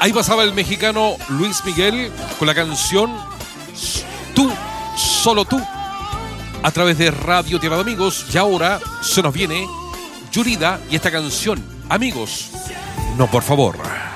Ahí pasaba el mexicano Luis Miguel con la canción Tú, solo tú, a través de Radio Tierra de Amigos. Y ahora se nos viene Yurida y esta canción, Amigos, no por favor.